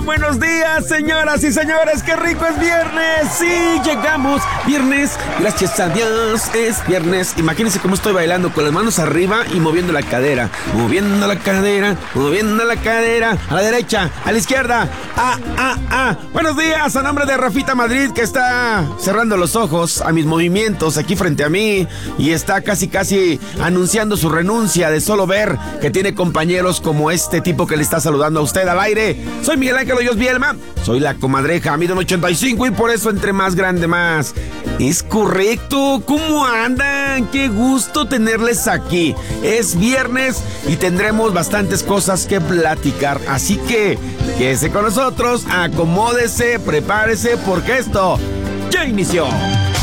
Buenos días, señoras y señores, qué rico es viernes. Sí, llegamos, viernes, gracias a Dios es viernes. Imagínense cómo estoy bailando con las manos arriba y moviendo la cadera, moviendo la cadera, moviendo la cadera, a la derecha, a la izquierda. Buenos días, a nombre de Rafita Madrid, que está cerrando los ojos a mis movimientos aquí frente a mí y está casi anunciando su renuncia de solo ver que tiene compañeros como este tipo que le está saludando a usted al aire. Soy Miguel Ángel Hoyos Bielma, soy la comadreja, mido 1.85 y por eso entre más grande más. Es correcto, ¿cómo andan? Qué gusto tenerles aquí. Es viernes y tendremos bastantes cosas que platicar, así que quédese con nosotros, acomódese, prepárese porque esto ya inició.